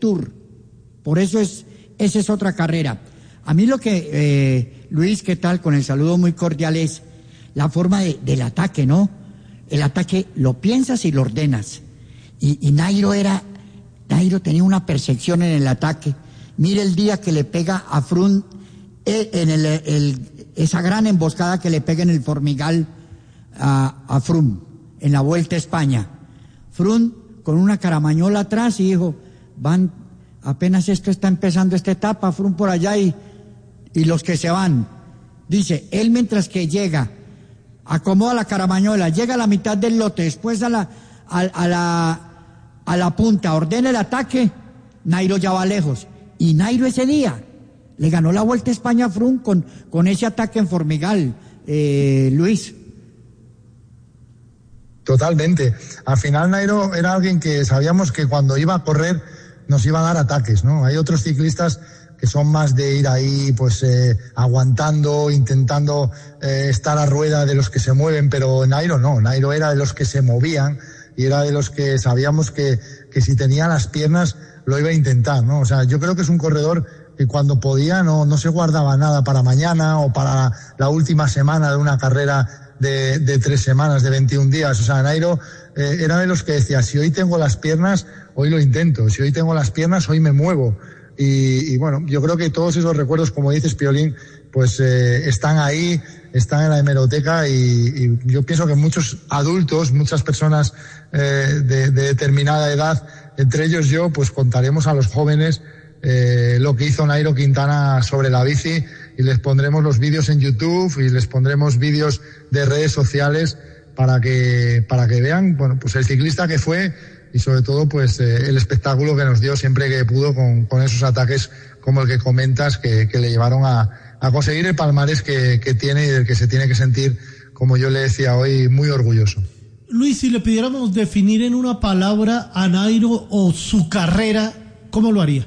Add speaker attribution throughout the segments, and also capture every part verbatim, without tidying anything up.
Speaker 1: Tour. Por eso es, esa es otra carrera. A mí lo que, eh, Luis, ¿qué tal? Con el saludo muy cordial es la forma de, del ataque, ¿no? El ataque lo piensas y lo ordenas. Y, y Nairo era, Nairo tenía una percepción en el ataque. Mire el día que le pega a Froome, eh, en el, el, esa gran emboscada que le pega en el Formigal a, a Froome, en la Vuelta a España. Froome con una caramañola atrás y dijo, van, apenas esto está empezando esta etapa, Froome por allá y, y los que se van. Dice, él mientras que llega, acomoda la caramañola, llega a la mitad del lote, después a la, a, a la, a la punta, ordena el ataque, Nairo ya va lejos. Y Nairo ese día le ganó la Vuelta a España a Froome con, con ese ataque en Formigal, eh, Luis.
Speaker 2: Totalmente. Al final Nairo era alguien que sabíamos que cuando iba a correr nos iba a dar ataques, ¿no? Hay otros ciclistas que son más de ir ahí, pues, eh, aguantando, intentando eh, estar a rueda de los que se mueven, pero Nairo no. Nairo era de los que se movían y era de los que sabíamos que, que si tenía las piernas lo iba a intentar, ¿no? O sea, yo creo que es un corredor que cuando podía no, no se guardaba nada para mañana o para la última semana de una carrera de, de tres semanas, de veintiún días. O sea, Nairo eh, era de los que decía, si hoy tengo las piernas, hoy lo intento. Si hoy tengo las piernas, hoy me muevo. Y, y bueno, yo creo que todos esos recuerdos, como dices, Piolín, pues eh, están ahí, están en la hemeroteca y, y yo pienso que muchos adultos, muchas personas eh, de, de determinada edad, entre ellos yo, pues contaremos a los jóvenes eh, lo que hizo Nairo Quintana sobre la bici y les pondremos los vídeos en YouTube y les pondremos vídeos de redes sociales para que, para que vean, bueno, pues el ciclista que fue y sobre todo pues eh, el espectáculo que nos dio siempre que pudo con, con esos ataques como el que comentas que, que le llevaron a, a conseguir el palmarés que, que tiene y del que se tiene que sentir, como yo le decía hoy, muy orgulloso.
Speaker 3: Luis, si le pidiéramos definir en una palabra a Nairo o su carrera, ¿cómo lo haría?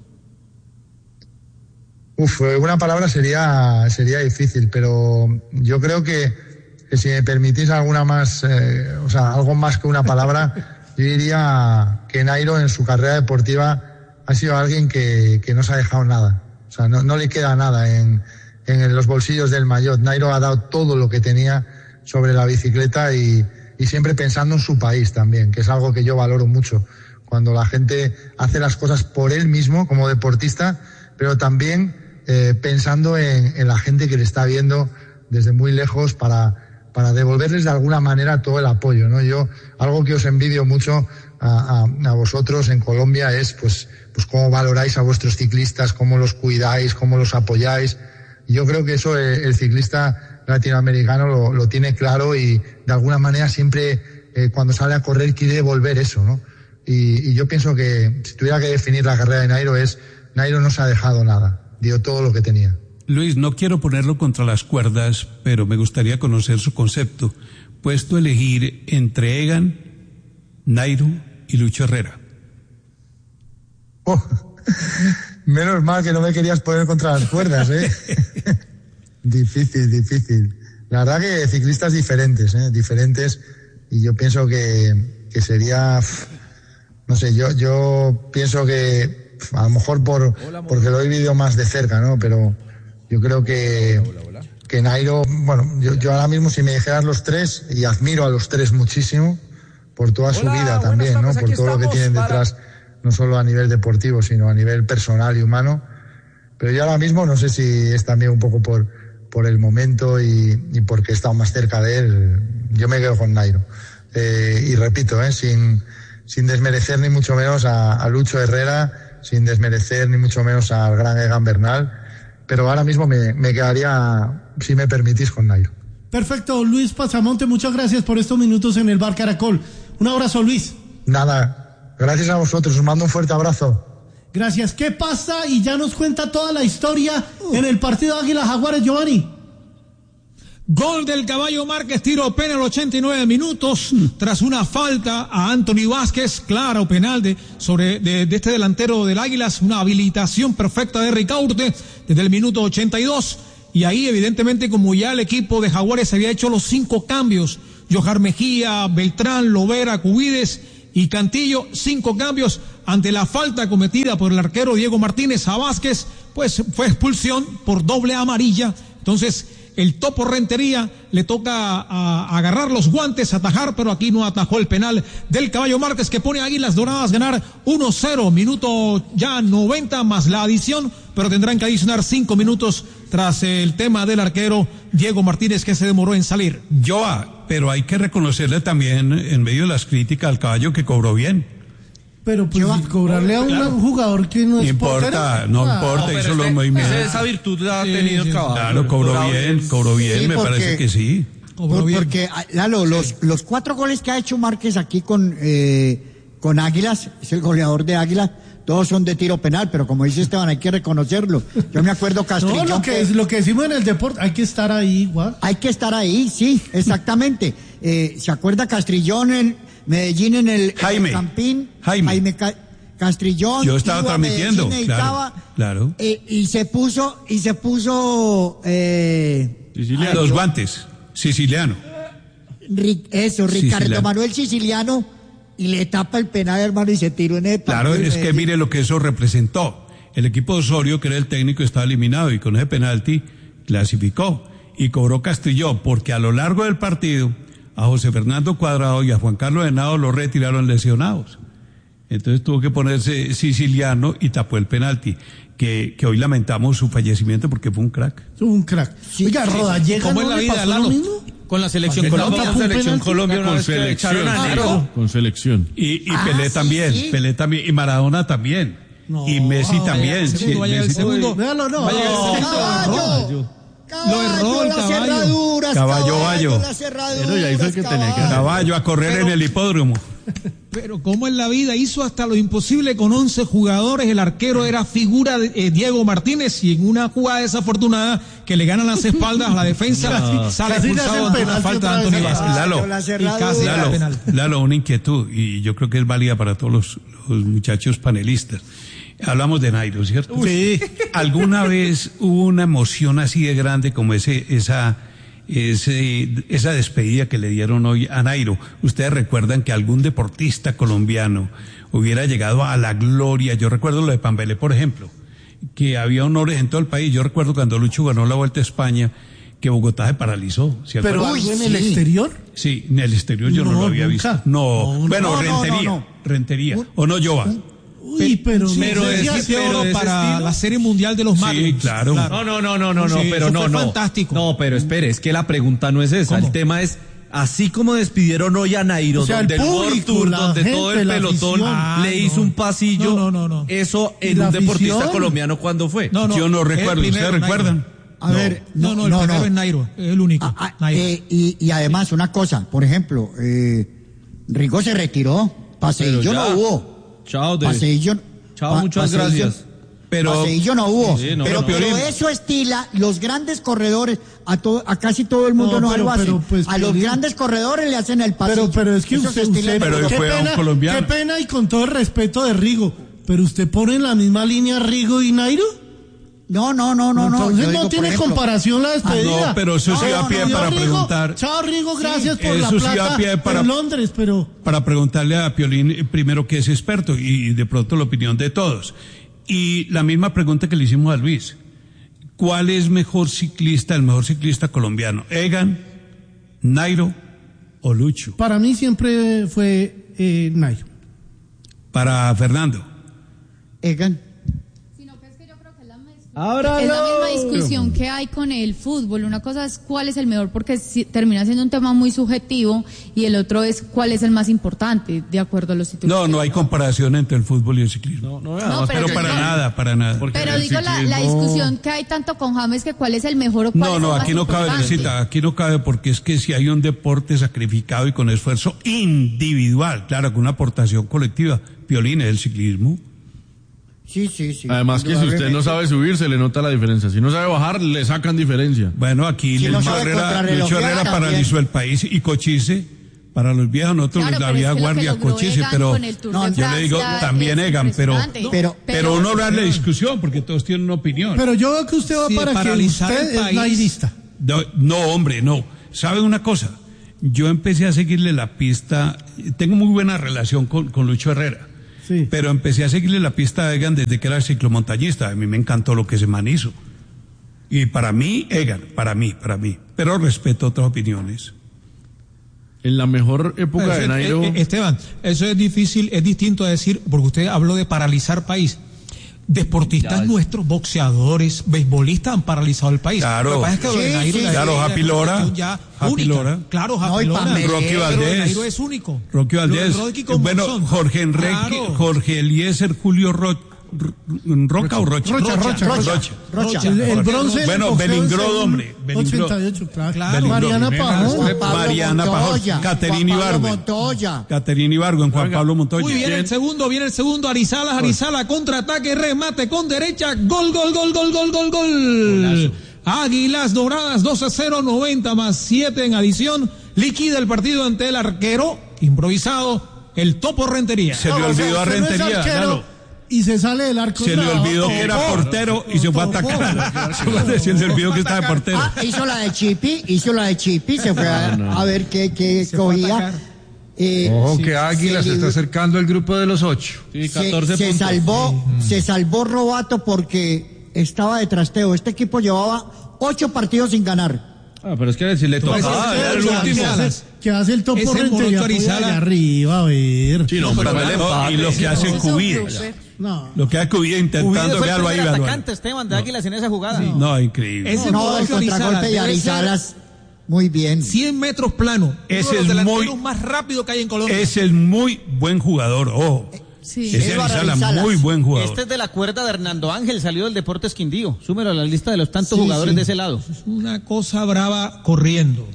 Speaker 2: Uf, una palabra sería sería difícil, pero yo creo que, que si me permitís alguna más, eh, o sea, algo más que una palabra, yo diría que Nairo en su carrera deportiva ha sido alguien que, que no se ha dejado nada. O sea, no, no le queda nada en, en los bolsillos del maillot. Nairo ha dado todo lo que tenía sobre la bicicleta y, y siempre pensando en su país también, que es algo que yo valoro mucho. Cuando la gente hace las cosas por él mismo como deportista, pero también eh, pensando en, en la gente que le está viendo desde muy lejos para, para devolverles de alguna manera todo el apoyo, ¿no? Yo, algo que os envidio mucho a, a, a vosotros en Colombia es pues, pues cómo valoráis a vuestros ciclistas, cómo los cuidáis, cómo los apoyáis. Y yo creo que eso el, el ciclista latinoamericano lo, lo tiene claro y de alguna manera siempre eh, cuando sale a correr quiere devolver eso, ¿no? Y, y yo pienso que si tuviera que definir la carrera de Nairo es, Nairo no se ha dejado nada, dio todo lo que tenía.
Speaker 4: Luis, no quiero ponerlo contra las cuerdas, pero me gustaría conocer su concepto. Puesto a elegir entre Egan, Nairo y Lucho Herrera.
Speaker 2: Oh, menos mal que no me querías poner contra las cuerdas, ¿eh? Difícil, difícil. La verdad que ciclistas diferentes, ¿eh? Diferentes, y yo pienso que, que sería, no sé, yo, yo pienso que a lo mejor por, porque lo he vivido más de cerca, ¿no? Pero yo creo que, hola, hola, hola. que Nairo, bueno, yo, yo ahora mismo si me dijeras los tres, y admiro a los tres muchísimo, por toda su hola, vida también, ¿no? Por todo lo que tienen para... detrás, no solo a nivel deportivo, sino a nivel personal y humano. Pero yo ahora mismo no sé si es también un poco por, por el momento y, y porque he estado más cerca de él. Yo me quedo con Nairo. Eh, y repito, eh, sin, sin desmerecer ni mucho menos a, a Lucho Herrera, sin desmerecer ni mucho menos al gran Egan Bernal, pero ahora mismo me, me quedaría, si me permitís, con Nairo.
Speaker 3: Perfecto, Luis Pasamonte, muchas gracias por estos minutos en el Bar Caracol. Un abrazo, Luis.
Speaker 2: Nada, gracias a vosotros, os mando un fuerte abrazo.
Speaker 3: Gracias. ¿Qué pasa? Y ya nos cuenta toda la historia uh. en el partido Águila Jaguares, Giovanni.
Speaker 5: Gol del Caballo Márquez, tiro penal, ochenta y nueve minutos, tras una falta a Anthony Vázquez, claro, penal de, sobre, de, de este delantero del Águilas, una habilitación perfecta de Ricaurte desde el minuto ochenta y dos, y ahí evidentemente como ya el equipo de Jaguares había hecho los cinco cambios, Johar Mejía, Beltrán, Lovera, Cubides y Cantillo, cinco cambios ante la falta cometida por el arquero Diego Martínez a Vázquez, pues fue expulsión por doble amarilla. Entonces el Topo Rentería le toca a, a agarrar los guantes, atajar, pero aquí no atajó el penal del Caballo Márquez, que pone a Águilas Doradas ganar uno cero, minuto ya noventa más la adición, pero tendrán que adicionar cinco minutos tras el tema del arquero Diego Martínez, que se demoró en salir.
Speaker 4: Joa, pero hay que reconocerle también en medio de las críticas al Caballo que cobró bien.
Speaker 3: Pero pues si cobrarle a un
Speaker 4: claro.
Speaker 3: jugador que no es
Speaker 4: importa,
Speaker 3: portero,
Speaker 4: no
Speaker 3: ah,
Speaker 4: importa,
Speaker 6: No,
Speaker 4: hizo
Speaker 6: pero
Speaker 4: los
Speaker 6: este-
Speaker 4: movimientos.
Speaker 6: Esa virtud la ha
Speaker 5: Sí,
Speaker 6: tenido
Speaker 5: sí,
Speaker 6: el Caballo.
Speaker 4: Claro, cobró bien, cobró bien,
Speaker 1: Sí,
Speaker 4: me
Speaker 1: porque-
Speaker 4: parece que sí.
Speaker 5: Cobró
Speaker 1: Por-
Speaker 5: bien.
Speaker 1: porque, ah, Lalo, los, los cuatro goles que ha hecho Márquez aquí con, eh, con Águilas, es el goleador de Águilas, todos son de tiro penal, pero como dice Esteban, hay que reconocerlo. Yo me acuerdo Castrillón.
Speaker 3: no, lo que, es, lo que decimos en el deporte, hay que estar ahí igual.
Speaker 1: Hay que estar ahí, sí, exactamente. Eh, ¿se acuerda Castrillón en Medellín en el, en
Speaker 4: Jaime,
Speaker 1: el Campín?
Speaker 4: Jaime.
Speaker 1: Ca- Castrillón.
Speaker 4: Yo estaba
Speaker 1: iba a
Speaker 4: transmitiendo,
Speaker 1: Medellín,
Speaker 4: claro,
Speaker 1: necesitaba,
Speaker 4: claro.
Speaker 1: eh, y se puso, y se puso, eh,
Speaker 4: Siciliano. Los guantes, siciliano.
Speaker 1: Ri- eso, Ricardo
Speaker 4: Siciliano.
Speaker 1: Manuel Siciliano, y le tapa el penal, hermano, y se tiró en el
Speaker 4: Claro,
Speaker 1: partido de
Speaker 4: es que
Speaker 1: Medellín.
Speaker 4: mire lo que eso representó. El equipo de Osorio, que era el técnico, estaba eliminado y con ese penalti clasificó y cobró Castrillón, porque a lo largo del partido a José Fernando Cuadrado y a Juan Carlos Henao lo retiraron lesionados. Entonces tuvo que ponerse siciliano y tapó el penalti, que, que hoy lamentamos su fallecimiento porque fue un crack.
Speaker 3: Es un crack.
Speaker 1: Sí,
Speaker 3: Oiga,
Speaker 1: sí,
Speaker 3: Rodallega,
Speaker 5: ¿Cómo
Speaker 3: ¿no
Speaker 5: es la
Speaker 3: le
Speaker 5: vida,
Speaker 3: pasó lo
Speaker 5: Lalo?
Speaker 3: mismo?
Speaker 6: Con la selección
Speaker 3: ¿Por qué no
Speaker 6: Colombia,
Speaker 3: tapó un
Speaker 6: selección
Speaker 3: penalti?
Speaker 6: Colombia una
Speaker 7: Con
Speaker 6: vez que
Speaker 7: selección,
Speaker 6: echaron a
Speaker 7: claro.
Speaker 6: Negro.
Speaker 7: Con selección.
Speaker 4: Y, y
Speaker 1: Ah,
Speaker 4: Pelé
Speaker 1: sí,
Speaker 4: también,
Speaker 1: sí.
Speaker 4: Pelé también, y Maradona también.
Speaker 3: No.
Speaker 4: Y Messi
Speaker 3: Ah,
Speaker 4: también.
Speaker 5: el segundo,
Speaker 4: sí,
Speaker 5: va a llegar el
Speaker 4: Messi
Speaker 5: segundo.
Speaker 3: Véalo, no.
Speaker 5: Va a llegar el segundo.
Speaker 1: ¡Caballo!
Speaker 5: Lo erró el
Speaker 1: las
Speaker 5: caballo.
Speaker 1: cerraduras,
Speaker 4: Caballo, Bayo.
Speaker 1: las cerraduras,
Speaker 7: Pero ya hizo el que tenía que hacer.
Speaker 4: Caballo a correr
Speaker 5: Pero-
Speaker 4: en el hipódromo.
Speaker 5: Pero como en la vida hizo hasta lo imposible con once jugadores, el arquero era figura de eh, Diego Martínez, y en una jugada desafortunada que le ganan las espaldas a la defensa,
Speaker 3: Casi-
Speaker 5: sale
Speaker 3: casi le
Speaker 5: expulsado
Speaker 3: hacen
Speaker 5: ante una
Speaker 3: penalti
Speaker 5: falta de
Speaker 3: otra
Speaker 5: Anthony
Speaker 3: vez.
Speaker 5: Vázquez.
Speaker 4: Lalo,
Speaker 1: las
Speaker 5: Y casi
Speaker 1: cerraduras.
Speaker 5: era
Speaker 4: Lalo,
Speaker 5: penal.
Speaker 4: Lalo, una inquietud, y yo creo que es válida para todos los, los muchachos panelistas. Hablamos de Nairo, ¿cierto?
Speaker 3: Sí.
Speaker 4: ¿Alguna vez hubo una emoción así de grande como ese, esa, ese, esa despedida que le dieron hoy a Nairo? ¿Ustedes recuerdan que algún deportista colombiano hubiera llegado a la gloria? Yo recuerdo lo de Pambelé, por ejemplo, que había honores en todo el país. Yo recuerdo cuando Lucho ganó la Vuelta a España, que Bogotá se paralizó. ¿Se
Speaker 3: Pero
Speaker 4: acuerdan?
Speaker 3: algo en
Speaker 1: Uy,
Speaker 3: el
Speaker 1: sí.
Speaker 3: exterior.
Speaker 4: Sí, en el exterior yo no,
Speaker 3: No,
Speaker 4: lo había
Speaker 3: nunca.
Speaker 4: visto. No,
Speaker 3: No, no.
Speaker 4: bueno,
Speaker 1: No, no,
Speaker 4: rentería,
Speaker 1: no, no.
Speaker 4: rentería. ¿O no, Joa?
Speaker 3: Uy, pero
Speaker 5: Sí,
Speaker 3: no
Speaker 5: pero
Speaker 3: sé
Speaker 5: es
Speaker 3: si
Speaker 5: que
Speaker 3: así-
Speaker 6: pero de ese
Speaker 5: para
Speaker 6: estilo.
Speaker 5: la Serie Mundial de los
Speaker 4: Sí,
Speaker 5: Marlins.
Speaker 4: claro.
Speaker 6: No, no, no, no, no, no,
Speaker 5: Sí,
Speaker 6: pero
Speaker 5: eso
Speaker 6: no,
Speaker 5: fue
Speaker 6: no.
Speaker 5: fantástico.
Speaker 6: No, pero espere, es que la pregunta no es esa.
Speaker 5: ¿Cómo?
Speaker 6: El tema es, así como despidieron hoy a Nairo,
Speaker 3: O sea,
Speaker 6: donde
Speaker 3: el
Speaker 6: el World
Speaker 3: público,
Speaker 6: Tour,
Speaker 3: la
Speaker 6: donde todo
Speaker 3: gente,
Speaker 6: el
Speaker 3: la
Speaker 6: pelotón
Speaker 3: afición.
Speaker 5: Ah,
Speaker 6: le
Speaker 5: no.
Speaker 6: hizo un pasillo.
Speaker 5: No, no, no, no.
Speaker 6: Eso
Speaker 3: ¿Y
Speaker 6: en
Speaker 3: la
Speaker 6: un deportista
Speaker 3: afición?
Speaker 6: colombiano, ¿cuándo fue?
Speaker 5: No, no,
Speaker 4: Yo no
Speaker 5: el
Speaker 4: recuerdo,
Speaker 5: primero,
Speaker 4: ¿ustedes
Speaker 5: Nairo.
Speaker 4: recuerdan?
Speaker 1: A ver,
Speaker 5: No, no, el primero es Nairo, es el único.
Speaker 1: Ah, ah,
Speaker 5: Nairo.
Speaker 1: eh, y, y además, una cosa, por ejemplo, eh, Rigo se retiró, Paseillo
Speaker 6: Pero ya.
Speaker 1: no hubo.
Speaker 6: Chao, de...
Speaker 1: Paseillo,
Speaker 6: Chao,
Speaker 1: pa-
Speaker 6: muchas
Speaker 1: Paseillo-
Speaker 6: gracias.
Speaker 4: Pero,
Speaker 1: Paseillo no hubo.
Speaker 6: Sí, no,
Speaker 1: pero,
Speaker 6: pero
Speaker 1: pero
Speaker 4: Piolín-
Speaker 1: eso estila los grandes corredores, a, todo, a casi todo el mundo
Speaker 3: No,
Speaker 1: no,
Speaker 3: pero-
Speaker 1: lo hace.
Speaker 3: pero, pues,
Speaker 1: a los
Speaker 3: Piolín-
Speaker 1: grandes corredores le hacen el pasillo.
Speaker 3: Pero, pero es que
Speaker 1: Eso
Speaker 3: usted,
Speaker 1: se estila
Speaker 3: usted-
Speaker 1: en
Speaker 4: Pero
Speaker 1: Europa.
Speaker 3: qué
Speaker 4: fue a un
Speaker 3: pena,
Speaker 4: colombiano.
Speaker 3: qué pena, y con todo el respeto de Rigo, pero usted pone en la misma línea Rigo y Nairo.
Speaker 1: No, no, no, no, no.
Speaker 3: Entonces
Speaker 1: Yo
Speaker 3: no
Speaker 1: digo, por
Speaker 3: tiene
Speaker 1: ejemplo,
Speaker 3: comparación la despedida.
Speaker 4: no, pero eso sí
Speaker 1: No,
Speaker 4: da
Speaker 1: no,
Speaker 4: pie
Speaker 1: no,
Speaker 4: para
Speaker 3: Rigo,
Speaker 4: preguntar.
Speaker 3: Chao, Rigo, gracias por la
Speaker 4: eso sí da
Speaker 3: plata
Speaker 4: pie para-
Speaker 3: en Londres, pero
Speaker 4: para preguntarle a Piolín eh, primero que es experto y de pronto la opinión de todos. Y la misma pregunta que le hicimos a Luis. ¿Cuál es mejor ciclista, el mejor ciclista colombiano? ¿Egan, Nairo o Lucho?
Speaker 3: para mí siempre fue eh, Nairo.
Speaker 4: Para Fernando.
Speaker 1: Egan.
Speaker 8: Sino que es que yo creo que es la, misma-
Speaker 6: ¡Ábralo!
Speaker 8: es la misma discusión que hay con el fútbol. Una cosa es cuál es el mejor, porque si- termina siendo un tema muy subjetivo, y el otro es cuál es el más importante, de acuerdo a los títulos.
Speaker 4: No, no hay comparación entre el fútbol y el ciclismo.
Speaker 6: No, no,
Speaker 8: No,
Speaker 4: pero
Speaker 8: pero
Speaker 4: para
Speaker 8: digo-
Speaker 4: nada, para nada.
Speaker 6: Porque
Speaker 8: Pero
Speaker 6: el
Speaker 8: digo la, la
Speaker 6: ciclismo-
Speaker 8: discusión que hay tanto con James, que cuál es el mejor o cuál
Speaker 4: No,
Speaker 8: es
Speaker 4: no,
Speaker 8: el
Speaker 4: aquí
Speaker 8: más
Speaker 4: no cabe,
Speaker 8: importante.
Speaker 4: Teresita, aquí no cabe, porque es que si hay un deporte sacrificado y con esfuerzo individual, claro, con una aportación colectiva, Piolín es el ciclismo.
Speaker 1: Sí, sí, sí.
Speaker 7: Además que si usted no sabe subir, se le nota la diferencia. Si no sabe bajar, le sacan diferencia.
Speaker 4: Bueno, aquí
Speaker 1: Si
Speaker 4: el
Speaker 1: no
Speaker 4: Lucho
Speaker 1: sabe
Speaker 4: Herrera,
Speaker 1: contrarrelojear
Speaker 4: Lucho Herrera
Speaker 1: también.
Speaker 4: paralizó el país y Cochise, para los viejos nosotros
Speaker 8: Claro,
Speaker 4: nos
Speaker 8: pero
Speaker 4: había
Speaker 8: es que lo que
Speaker 4: guardia
Speaker 8: logró
Speaker 4: Cochise,
Speaker 8: Egan
Speaker 4: pero
Speaker 8: con el Tour
Speaker 1: no,
Speaker 8: de
Speaker 4: yo le digo
Speaker 8: Francia
Speaker 4: también
Speaker 8: es
Speaker 4: Egan, pero,
Speaker 8: impresionante.
Speaker 1: Pero-
Speaker 4: pero uno habla de discusión porque todos tienen una opinión.
Speaker 3: Pero yo veo que usted va
Speaker 5: Sí,
Speaker 3: para que
Speaker 5: paralizar
Speaker 3: usted
Speaker 5: el
Speaker 3: es
Speaker 5: país.
Speaker 3: nairista.
Speaker 4: No, no, hombre, no. ¿Sabe una cosa? yo empecé a seguirle la pista, tengo muy buena relación con, con Lucho Herrera,
Speaker 3: Sí.
Speaker 4: pero empecé a seguirle la pista a Egan desde que era ciclomontañista. A mí me encantó lo que ese man hizo. Y para mí, Egan, para mí, para mí. Pero respeto otras opiniones.
Speaker 7: En la mejor época
Speaker 5: Eso
Speaker 7: de
Speaker 5: es-
Speaker 7: Nairo.
Speaker 5: eh, eh, Esteban, eso es difícil, es distinto a decir, porque usted habló de paralizar país. Deportistas
Speaker 6: Ya.
Speaker 5: nuestros, boxeadores, beisbolistas han paralizado el país.
Speaker 4: Claro.
Speaker 5: Lo que pasa es que lo de
Speaker 1: Sí,
Speaker 5: Nairo
Speaker 1: sí,
Speaker 5: ya-
Speaker 4: claro,
Speaker 5: ya-
Speaker 4: Happy Lora,
Speaker 5: ya- ya
Speaker 4: Happy
Speaker 5: única.
Speaker 4: Lora.
Speaker 5: Claro,
Speaker 1: No,
Speaker 5: Happy
Speaker 1: y
Speaker 5: Lora.
Speaker 1: Pamela.
Speaker 4: Rocky
Speaker 5: Pero
Speaker 4: Valdés.
Speaker 5: Nairo es único.
Speaker 4: Rocky
Speaker 5: Lo de
Speaker 4: Valdés.
Speaker 5: Rocky con
Speaker 4: Bueno,
Speaker 5: Monzón.
Speaker 4: Jorge Enrique,
Speaker 5: Claro.
Speaker 4: Jorge Eliezer, Julio Ro- Ro- Roca o Rocha.
Speaker 3: Rocha, Rocha,
Speaker 4: Rocha.
Speaker 1: Rocha.
Speaker 3: El, el bronce. en
Speaker 4: Bueno,
Speaker 3: boxeo
Speaker 4: Belingrod,
Speaker 3: es el
Speaker 4: hombre, Belingrod.
Speaker 3: ochenta y ocho, claro.
Speaker 5: Claro.
Speaker 3: Mariana
Speaker 4: Belingrod.
Speaker 3: Pajón.
Speaker 1: Juan Pablo
Speaker 4: Mariana Pajón,
Speaker 1: Montoya,
Speaker 4: Caterina
Speaker 1: Juan Pablo
Speaker 4: Ibargüen.
Speaker 1: Montoya.
Speaker 4: Caterina Ibargüen, Juan Pablo Montoya.
Speaker 5: Muy bien, el segundo, viene el segundo, Arizalas, Arizala, contraataque, remate con derecha, gol, gol, gol, gol, gol, gol, gol. Águilas Doradas, dos a cero, noventa más siete en adición, liquida el partido ante el arquero, improvisado, el Topo Rentería.
Speaker 4: Se le
Speaker 3: No, o sea,
Speaker 4: olvidó a
Speaker 3: usted no es
Speaker 4: Rentería,
Speaker 3: arquero
Speaker 4: Lalo.
Speaker 3: Y se sale del arco.
Speaker 4: Se le
Speaker 3: No,
Speaker 4: olvidó que era
Speaker 3: topó.
Speaker 4: portero y se fue a
Speaker 3: Topó.
Speaker 4: atacar. Se le olvidó que estaba de portero.
Speaker 1: Ah, hizo la de Chipi, hizo la de Chipi, se fue a, a ver qué, qué
Speaker 5: Se fue a
Speaker 1: cogía.
Speaker 5: atacar.
Speaker 1: Eh,
Speaker 9: Ojo
Speaker 1: sí,
Speaker 9: que Águila se
Speaker 1: libró-
Speaker 9: está acercando al grupo de los ocho.
Speaker 6: Sí,
Speaker 1: se,
Speaker 6: catorce
Speaker 1: se
Speaker 6: puntos.
Speaker 1: salvó, se salvó Robato porque estaba de trasteo. Este equipo llevaba ocho partidos sin ganar.
Speaker 6: Ah, pero es que si le
Speaker 5: Entonces,
Speaker 6: tocaba,
Speaker 5: ese
Speaker 6: era el
Speaker 5: es el
Speaker 6: último.
Speaker 5: que hace-
Speaker 3: Que hace el topo
Speaker 5: Ese
Speaker 3: Rentería
Speaker 5: Morocho
Speaker 3: por
Speaker 5: Arizala.
Speaker 3: allá arriba, a ver.
Speaker 7: Sí, no,
Speaker 4: Pero
Speaker 7: pero
Speaker 6: fue el
Speaker 4: no,
Speaker 6: empate.
Speaker 4: y lo que hace
Speaker 8: Eso
Speaker 4: Cubí,
Speaker 8: fue-
Speaker 3: No.
Speaker 4: lo que hace Cubí
Speaker 10: Uribe
Speaker 4: intentando,
Speaker 10: fue el
Speaker 4: véalo ahí,
Speaker 10: primer
Speaker 4: véalo ahí.
Speaker 10: atacante, Esteban, de Águilas en esa jugada.
Speaker 4: No, increíble.
Speaker 5: Ese
Speaker 1: No, el
Speaker 5: Morocho Arizala
Speaker 1: contragolpe de
Speaker 5: debe ser
Speaker 1: Arizalas, muy bien.
Speaker 5: cien metros plano.
Speaker 4: Ese
Speaker 5: Uno de los
Speaker 4: es
Speaker 5: delanteros
Speaker 4: muy-
Speaker 5: más rápido que hay en Colombia.
Speaker 4: Es el muy buen jugador, ojo.
Speaker 8: Sí.
Speaker 4: Ese
Speaker 1: Eduardo
Speaker 4: Arizala,
Speaker 1: Arizalas.
Speaker 4: muy buen jugador.
Speaker 10: Este es de la cuerda de Hernando Ángel, salió del Deportes Quindío. Súmelo a la lista de los tantos
Speaker 1: Sí,
Speaker 10: jugadores
Speaker 1: sí.
Speaker 10: de ese lado.
Speaker 5: Es una cosa brava corriendo.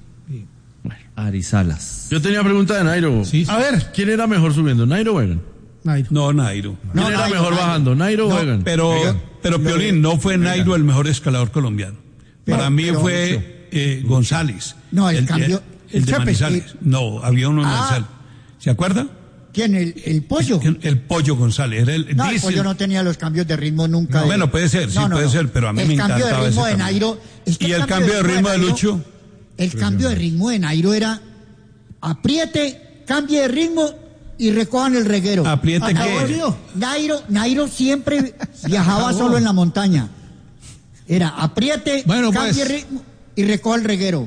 Speaker 6: Arizalas.
Speaker 7: yo tenía pregunta de Nairo.
Speaker 5: Sí, sí.
Speaker 7: A ver, ¿quién era mejor subiendo, Nairo o Egan?
Speaker 3: Nairo.
Speaker 4: No, Nairo.
Speaker 7: ¿Quién
Speaker 1: No,
Speaker 7: era
Speaker 1: Nairo,
Speaker 7: mejor
Speaker 1: Nairo.
Speaker 7: bajando, Nairo
Speaker 4: No,
Speaker 7: o Egan?
Speaker 4: pero, pero Piolín, no fue Nairo el mejor escalador colombiano.
Speaker 1: Pero-
Speaker 4: Para mí
Speaker 1: pero-
Speaker 4: fue eh, González.
Speaker 1: No, el cambio-
Speaker 4: El,
Speaker 1: el
Speaker 4: de
Speaker 1: Chepe,
Speaker 4: Manizales.
Speaker 1: el-
Speaker 4: No, había uno en
Speaker 1: Ah.
Speaker 4: Manizales. ¿Se acuerda?
Speaker 1: ¿Quién? ¿El, el pollo?
Speaker 4: El Pollo González. Era el,
Speaker 1: No, el
Speaker 4: dice-
Speaker 1: pollo no tenía los cambios de ritmo nunca.
Speaker 4: No,
Speaker 1: de-
Speaker 4: bueno, puede ser, sí, puede ser, pero a mí
Speaker 1: el
Speaker 4: me
Speaker 1: cambio
Speaker 4: encantaba
Speaker 1: de ritmo
Speaker 4: ese
Speaker 1: de
Speaker 4: cambio.
Speaker 1: Nairo. es que
Speaker 4: ¿Y el cambio de ritmo de
Speaker 1: Nairo-
Speaker 4: Lucho?
Speaker 1: El cambio de ritmo de Nairo era apriete, cambie de ritmo y recojan el reguero.
Speaker 4: ¿Apriete
Speaker 3: Acabó el
Speaker 4: qué?
Speaker 3: lío.
Speaker 1: Nairo, Nairo siempre viajaba solo en la montaña. Era apriete,
Speaker 5: Bueno,
Speaker 1: cambie
Speaker 5: pues.
Speaker 1: ritmo y recoja el reguero.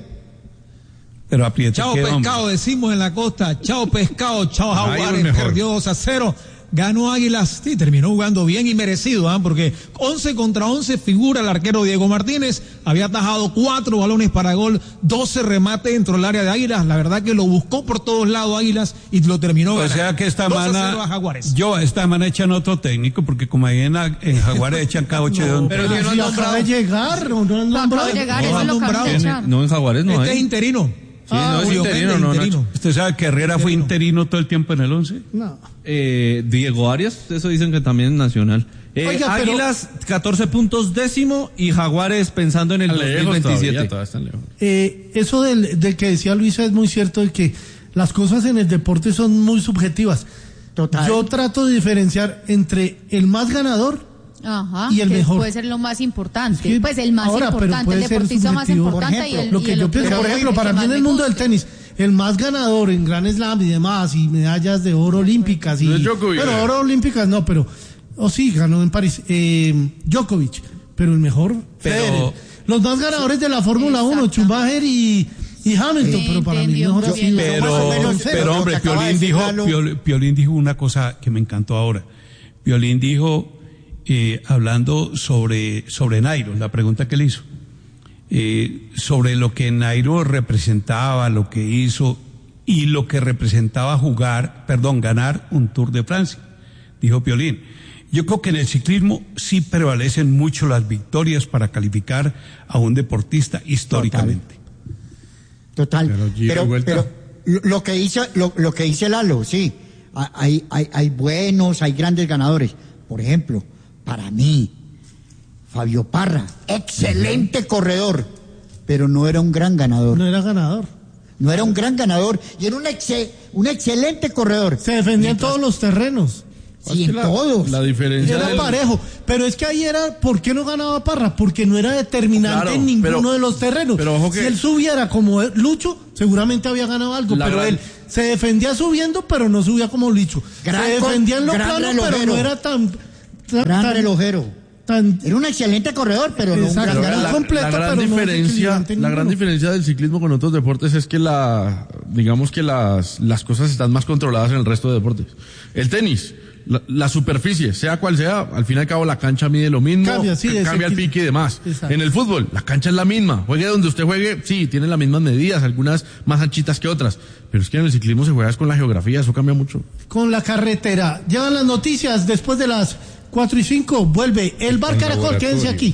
Speaker 4: Pero apriete
Speaker 5: Chao
Speaker 4: qué,
Speaker 5: pescado,
Speaker 4: hombre.
Speaker 5: decimos en la costa. Chao pescado, chao
Speaker 9: Nairo
Speaker 5: jaguares.
Speaker 9: es mejor.
Speaker 5: Perdió dos a cero. Ganó Águilas. Sí, terminó jugando bien y merecido, ¿ah? Porque once contra once figura el arquero Diego Martínez. Había atajado cuatro balones para gol, doce remates dentro del área de Águilas. La verdad que lo buscó por todos lados Águilas y lo terminó
Speaker 4: O
Speaker 5: ganando.
Speaker 4: sea que esta
Speaker 5: dos a cero a
Speaker 4: mana,
Speaker 5: Jaguares.
Speaker 4: yo esta semana echan otro técnico, porque como ahí en, en Jaguares echan cada ocho de once.
Speaker 6: Pero
Speaker 3: Pero
Speaker 6: que no
Speaker 3: si
Speaker 6: han
Speaker 3: acaba
Speaker 6: nombrado.
Speaker 3: de llegar, no, no han
Speaker 8: Lo acabo
Speaker 3: nombrado.
Speaker 8: de llegar,
Speaker 5: No,
Speaker 8: eso es lo que
Speaker 5: nombrado.
Speaker 8: vamos a echar.
Speaker 6: No, en Jaguares no
Speaker 5: Este
Speaker 6: hay.
Speaker 5: es interino.
Speaker 6: Sí, no es
Speaker 5: Julio
Speaker 6: interino,
Speaker 5: Méndez,
Speaker 6: no,
Speaker 5: interino.
Speaker 6: Nacho.
Speaker 4: ¿Usted sabe que Herrera fue interino todo el tiempo en el once?
Speaker 3: No.
Speaker 6: Eh, Diego Arias, eso dicen que también es nacional. Eh,
Speaker 3: Oiga, pero-
Speaker 6: Águilas, catorce puntos décimo y Jaguares pensando en el
Speaker 7: Están lejos
Speaker 6: dos mil veintisiete.
Speaker 7: todavía, todavía están lejos.
Speaker 3: Eh, eso del, del que decía Luisa es muy cierto, de que las cosas en el deporte son muy subjetivas.
Speaker 1: Total.
Speaker 3: Yo trato de diferenciar entre el más ganador
Speaker 8: Ajá,
Speaker 3: y el
Speaker 8: que
Speaker 3: mejor.
Speaker 8: puede ser lo más importante.
Speaker 3: Sí,
Speaker 8: pues el más
Speaker 3: ahora, pero
Speaker 8: importante,
Speaker 3: puede
Speaker 8: el
Speaker 3: ser
Speaker 8: deportista más
Speaker 3: subjetivo.
Speaker 8: importante
Speaker 1: Por
Speaker 8: y el,
Speaker 3: Lo
Speaker 8: y
Speaker 3: que
Speaker 8: el
Speaker 3: yo
Speaker 8: otro
Speaker 3: pienso,
Speaker 8: que
Speaker 3: por
Speaker 8: me-
Speaker 3: ejemplo,
Speaker 8: que
Speaker 3: para mí
Speaker 8: más
Speaker 3: en
Speaker 8: me
Speaker 3: el mundo del
Speaker 8: guste.
Speaker 3: tenis, el más ganador en Grand Slam y demás, y medallas de oro olímpicas, y
Speaker 7: No es Djokovic.
Speaker 3: bueno, oro olímpicas no, pero, o sí, ganó en París, eh, Djokovic, pero el mejor,
Speaker 4: Pero-
Speaker 3: Federer. Los más ganadores de la Fórmula uno,
Speaker 8: Exactamente.
Speaker 3: Schumacher y, y Hamilton,
Speaker 8: Sí,
Speaker 3: pero para mí el
Speaker 8: entendió
Speaker 3: mejor ha
Speaker 8: muy
Speaker 3: sido...
Speaker 8: bien.
Speaker 1: Más o
Speaker 4: Pero,
Speaker 1: menos,
Speaker 4: pero
Speaker 1: lo
Speaker 4: hombre,
Speaker 1: que acaba de
Speaker 4: Piolín
Speaker 1: decir
Speaker 4: dijo,
Speaker 1: Lalo.
Speaker 4: Piol- Piolín dijo una cosa que me encantó ahora. Piolín dijo, eh, hablando sobre, sobre Nairo, la pregunta que le hizo, eh, sobre lo que Nairo representaba, lo que hizo y lo que representaba jugar, perdón, ganar un Tour de Francia. Dijo Piolín, yo creo que en el ciclismo sí prevalecen mucho las victorias para calificar a un deportista históricamente.
Speaker 1: Total.
Speaker 9: Pero gira y
Speaker 1: Pero,
Speaker 9: vuelta.
Speaker 1: pero lo, lo que dice, lo, lo que dice Lalo, sí. Hay, hay, hay buenos, hay grandes ganadores. Por ejemplo, para mí, Fabio Parra, excelente corredor, pero no era un gran ganador.
Speaker 3: No era ganador.
Speaker 1: No era un gran ganador y era un, exe- un excelente corredor.
Speaker 3: Se defendía en todos los terrenos.
Speaker 1: Sí, en
Speaker 7: la,
Speaker 1: todos.
Speaker 7: La diferencia
Speaker 3: Era
Speaker 7: del-
Speaker 3: parejo, pero es que ahí era, ¿por qué no ganaba Parra? Porque no era determinante
Speaker 7: Claro,
Speaker 3: en ninguno
Speaker 7: pero-
Speaker 3: de los terrenos.
Speaker 7: pero ojo que-
Speaker 3: Si él subiera como Lucho, seguramente había ganado algo,
Speaker 7: La
Speaker 3: pero
Speaker 7: gran...
Speaker 3: él se defendía subiendo, pero no subía como Licho. Gran se defendía en lo plano, relojero. Pero no era tan... tan
Speaker 1: gran
Speaker 3: tan,
Speaker 1: relojero. Tan, era un excelente corredor, pero no un gran
Speaker 7: la, la, completo, la gran pero diferencia, no la gran diferencia del ciclismo con otros deportes es que la, digamos que las, las cosas están más controladas en el resto de deportes. El tenis, la, la superficie, sea cual sea, al fin y al cabo la cancha mide lo mismo, cambia, sí, cambia el pique y demás. Exacto. En el fútbol, la cancha es la misma, juegue donde usted juegue, sí, tiene las mismas medidas, algunas más anchitas que otras, pero es que en el ciclismo se juega con la geografía, eso cambia mucho.
Speaker 3: Con la carretera, llegan las noticias después de las cuatro y cinco, vuelve el Bar Caracol, quédense aquí.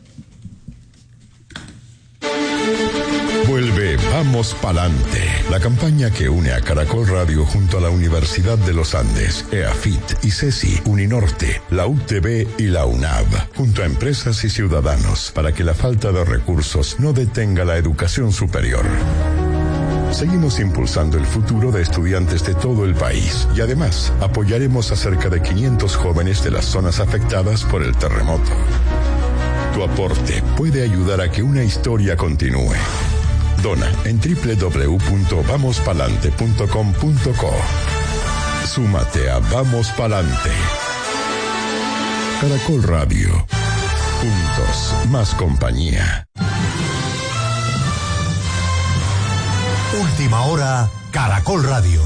Speaker 11: Vuelve Vamos Pa'lante, la campaña que une a Caracol Radio junto a la Universidad de los Andes, EAFIT, ICESI, Uninorte, la U T V y la UNAV, junto a empresas y ciudadanos, para que la falta de recursos no detenga la educación superior. Seguimos impulsando el futuro de estudiantes de todo el país y además apoyaremos a cerca de quinientos jóvenes de las zonas afectadas por el terremoto. Tu aporte puede ayudar a que una historia continúe. Dona en doble u doble u doble u punto vamos palante punto com punto co. Súmate a Vamos Pa'lante. Caracol Radio. Juntos, más compañía.
Speaker 12: Última hora, Caracol Radio.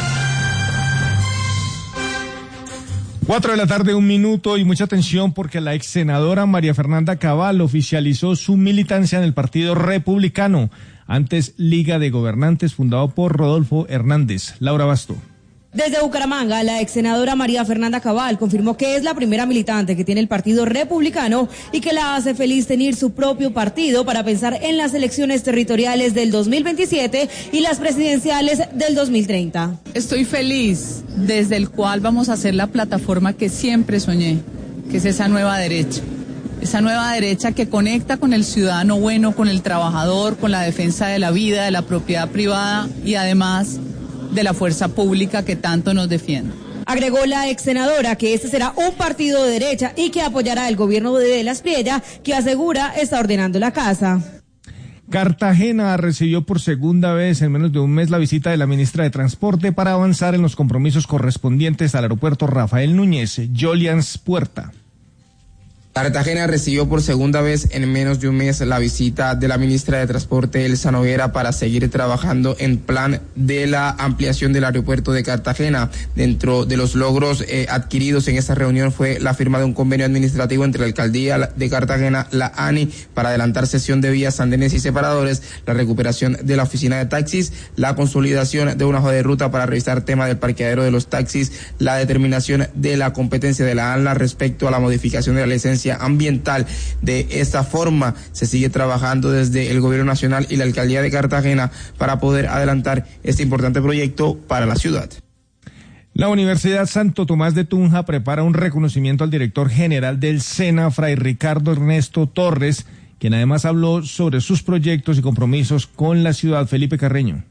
Speaker 13: Cuatro de la tarde, un minuto, y mucha atención porque la ex senadora María Fernanda Cabal oficializó su militancia en el Partido Republicano, antes Liga de Gobernantes, fundado por Rodolfo Hernández. Laura Basto.
Speaker 14: Desde Bucaramanga, la ex senadora María Fernanda Cabal confirmó que es la primera militante que tiene el Partido Republicano y que la hace feliz tener su propio partido para pensar en las elecciones territoriales del dos mil veintisiete y las presidenciales del dos mil treinta.
Speaker 15: Estoy feliz, desde el cual vamos a hacer la plataforma que siempre soñé, que es esa nueva derecha. Esa nueva derecha que conecta con el ciudadano bueno, con el trabajador, con la defensa de la vida, de la propiedad privada y además de la fuerza pública que tanto nos defiende.
Speaker 14: Agregó la ex senadora que este será un partido de derecha y que apoyará el gobierno de Las Priella, que asegura está ordenando la casa.
Speaker 13: Cartagena recibió por segunda vez en menos de un mes la visita de la ministra de Transporte para avanzar en los compromisos correspondientes al aeropuerto Rafael Núñez. Jolians Puerta.
Speaker 16: Cartagena recibió por segunda vez en menos de un mes la visita de la ministra de Transporte, Elsa Noguera, para seguir trabajando en plan de la ampliación del aeropuerto de Cartagena. Dentro de los logros eh, adquiridos en esta reunión fue la firma de un convenio administrativo entre la Alcaldía de Cartagena, la ANI, para adelantar cesión de vías, andenes y separadores, la recuperación de la oficina de taxis, la consolidación de una hoja de ruta para revisar tema del parqueadero de los taxis, la determinación de la competencia de la ANLA respecto a la modificación de la licencia ambiental. De esta forma se sigue trabajando desde el Gobierno Nacional y la Alcaldía de Cartagena para poder adelantar este importante proyecto para la ciudad.
Speaker 13: La Universidad Santo Tomás de Tunja prepara un reconocimiento al director general del SENA, Fray Ricardo Ernesto Torres, quien además habló sobre sus proyectos y compromisos con la ciudad. Felipe Carreño.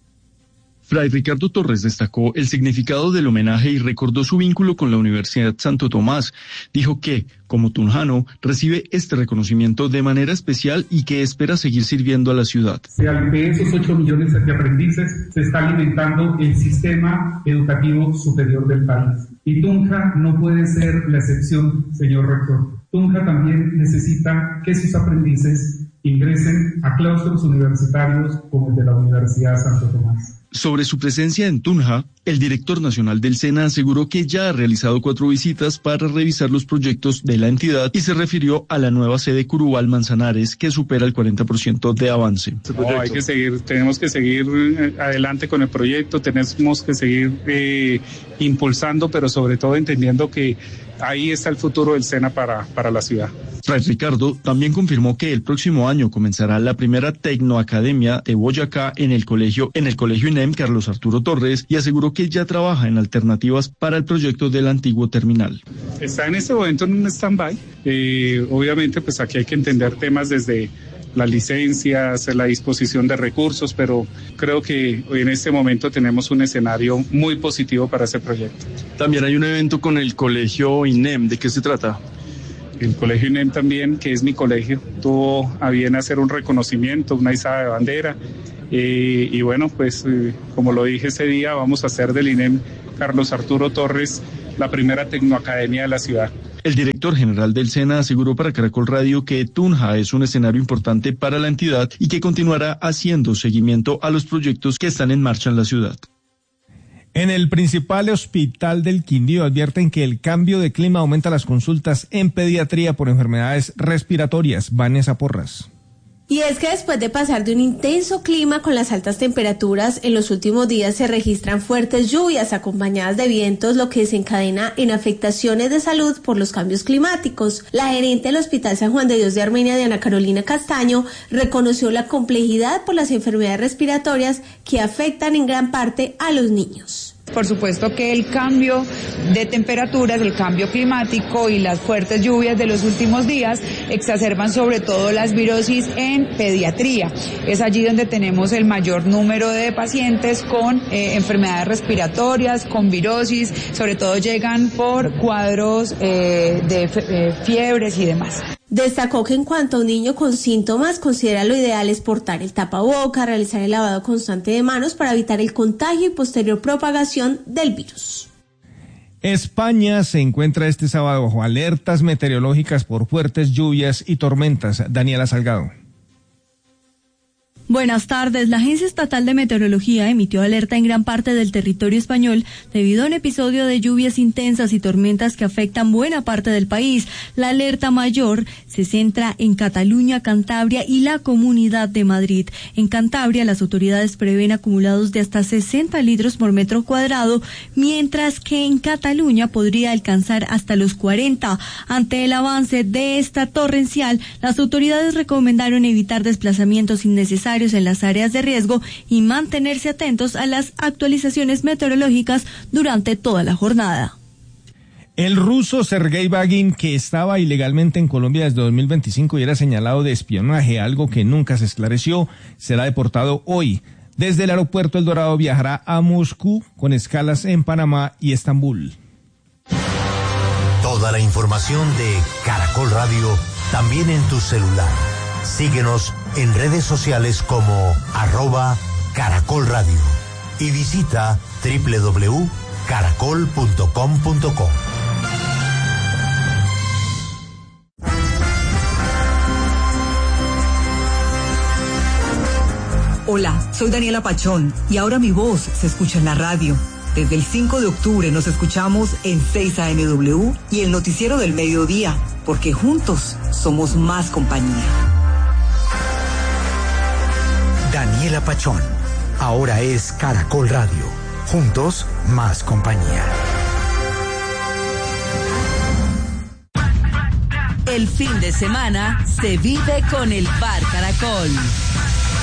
Speaker 17: Fray Ricardo Torres destacó el significado del homenaje y recordó su vínculo con la Universidad Santo Tomás. Dijo que, como tunjano, recibe este reconocimiento de manera especial y que espera seguir sirviendo a la ciudad.
Speaker 18: De esos ocho millones de aprendices se está alimentando el sistema educativo superior del país. Y Tunja no puede ser la excepción, señor rector. Tunja también necesita que sus aprendices ingresen a claustros universitarios como el de la Universidad Santo Tomás.
Speaker 17: Sobre su presencia en Tunja, el director nacional del SENA aseguró que ya ha realizado cuatro visitas para revisar los proyectos de la entidad y se refirió a la nueva sede Curubal Manzanares, que supera el cuarenta por ciento de avance.
Speaker 19: No, hay que seguir, tenemos que seguir adelante con el proyecto, tenemos que seguir eh, impulsando, pero sobre todo entendiendo que ahí está el futuro del SENA para, para la ciudad.
Speaker 17: Fray Ricardo también confirmó que el próximo año comenzará la primera Tecnoacademia de Boyacá en el colegio, en el colegio I N E M Carlos Arturo Torres, y aseguró que ya trabaja en alternativas para el proyecto del antiguo terminal.
Speaker 19: Está en este momento en un stand-by. Eh, obviamente, pues aquí hay que entender temas desde las licencias, la disposición de recursos, pero creo que hoy en este momento tenemos un escenario muy positivo para ese proyecto.
Speaker 17: También hay un evento con el colegio I N E M. ¿De qué se trata?
Speaker 19: El colegio I N E M también, que es mi colegio, tuvo a bien hacer un reconocimiento, una izada de bandera, Eh, y bueno, pues eh, como lo dije ese día, vamos a hacer del I N E M Carlos Arturo Torres la primera tecnoacademia de la ciudad.
Speaker 17: El director general del SENA aseguró para Caracol Radio que Tunja es un escenario importante para la entidad y que continuará haciendo seguimiento a los proyectos que están en marcha en la ciudad.
Speaker 13: En el principal hospital del Quindío advierten que el cambio de clima aumenta las consultas en pediatría por enfermedades respiratorias. Vanessa Porras.
Speaker 20: Y es que después de pasar de un intenso clima con las altas temperaturas, en los últimos días se registran fuertes lluvias acompañadas de vientos, lo que desencadena en afectaciones de salud por los cambios climáticos. La gerente del Hospital San Juan de Dios de Armenia, Diana Carolina Castaño, reconoció la complejidad por las enfermedades respiratorias que afectan en gran parte a los niños.
Speaker 21: Por supuesto que el cambio de temperaturas, el cambio climático y las fuertes lluvias de los últimos días exacerban sobre todo las virosis en pediatría. Es allí donde tenemos el mayor número de pacientes con eh, enfermedades respiratorias, con virosis, sobre todo llegan por cuadros eh, de eh, fiebres y demás.
Speaker 20: Destacó que en cuanto a un niño con síntomas, considera lo ideal es portar el tapaboca, realizar el lavado constante de manos para evitar el contagio y posterior propagación del virus.
Speaker 13: España se encuentra este sábado bajo alertas meteorológicas por fuertes lluvias y tormentas. Daniela Salgado.
Speaker 22: Buenas tardes. La Agencia Estatal de Meteorología emitió alerta en gran parte del territorio español debido a un episodio de lluvias intensas y tormentas que afectan buena parte del país. La alerta mayor se centra en Cataluña, Cantabria y la Comunidad de Madrid. En Cantabria, las autoridades prevén acumulados de hasta sesenta litros por metro cuadrado, mientras que en Cataluña podría alcanzar hasta los cuarenta. Ante el avance de esta torrencial, las autoridades recomendaron evitar desplazamientos innecesarios en las áreas de riesgo y mantenerse atentos a las actualizaciones meteorológicas durante toda la jornada.
Speaker 13: El ruso Sergei Bagin, que estaba ilegalmente en Colombia desde dos mil veinticinco y era señalado de espionaje, algo que nunca se esclareció, será deportado hoy. Desde el aeropuerto El Dorado viajará a Moscú con escalas en Panamá y Estambul.
Speaker 12: Toda la información de Caracol Radio también en tu celular. Síguenos en redes sociales como arroba Caracol Radio y visita doble u doble u doble u punto caracol punto com punto co.
Speaker 23: Hola, soy Daniela Pachón y ahora mi voz se escucha en la radio. Desde el cinco de octubre nos escuchamos en seis A M W y el noticiero del mediodía, porque juntos somos más compañía.
Speaker 12: Daniela Pachón, ahora es Caracol Radio. Juntos, más compañía.
Speaker 24: El fin de semana se vive con el Bar Caracol.